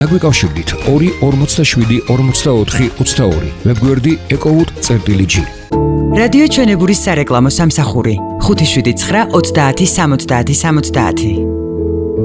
დაგვიკავშირდით 247-44-22 ვებგვერდი ecowood.gi. რადიო ჩვენებურის სარეკლამო სამსახური 579 30 70 70.